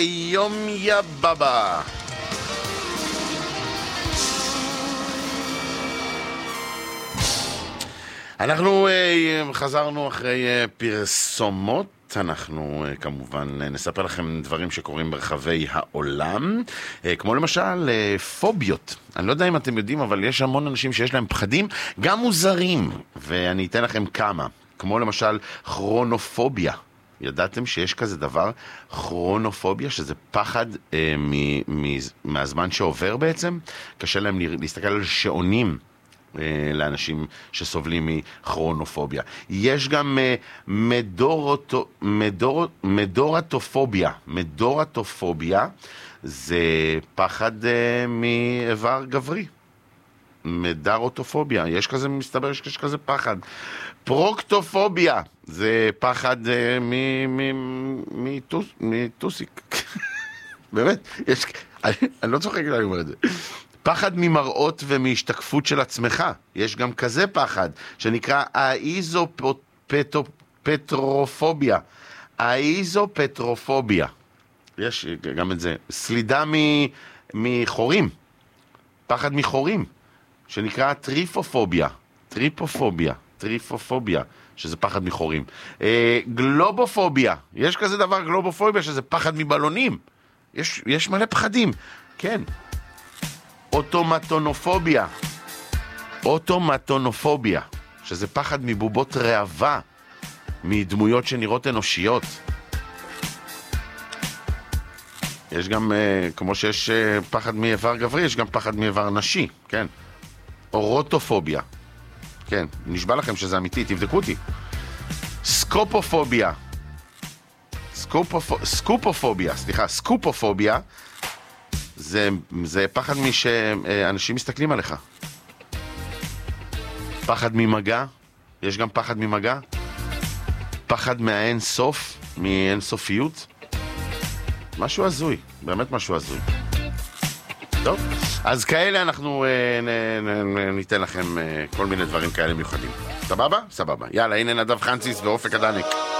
יום יא בבא. אנחנו חזרנו אחרי פרסומות. אנחנו כמובן נספר לכם דברים שקורים ברחבי העולם, כמו למשל פוביות. אני לא יודע אם אתם יודעים, אבל יש המון אנשים שיש להם פחדים גם מוזרים, ואני אתן לכם כמה, כמו למשל כרונופוביה. ידעתם שיש כזה דבר, כרונופוביה, שזה פחד מהזמן שעובר בעצם? קשה להם להסתכל על שעונים לאנשים שסובלים מכרונופוביה. יש גם מדורטופוביה. מדורטופוביה זה פחד מאיבר גברי. מדרוטופוביה, יש כזה, מסתבר שיש כזה פחד. פרוקטופוביה זה פחד מטוסיק. באמת, אני לא צוחק לי אומר את זה. פחד ממראות ומהשתקפות של עצמך. יש גם כזה פחד שנקרא האיזופטרופוביה. האיזופטרופוביה. יש גם את זה. סלידה מחורים. פחד מחורים. שנקרא טריפופוביה. טריפופוביה. שזה פחד מחורים. גלובופוביה. יש כזה דבר גלובופוביה שזה פחד מבלונים. יש מלא פחדים. כן. אוטומטונופוביה. אוטומטונופוביה, שזה פחד מבובות ראווה, מדמויות שנראות אנושיות. יש גם, כמו שיש פחד מאיבר גברי, יש גם פחד מאיבר נשי, כן. אורוטופוביה. כן, נשבע לכם שזה אמיתי, תבדקו אותי. סקופופוביה. סקופופוביה, סקופופוביה. זה פחד שאנשים מסתכלים עליך. פחד ממגע, יש גם פחד ממגע. פחד מהאין סוף, מאין סופיות. משהו הזוי, באמת משהו הזוי. טוב, אז כאלה אנחנו ניתן לכם כל מיני דברים כאלה מיוחדים. סבבה? סבבה. יאללה, הנה נדב חנציס ואופק הדניק.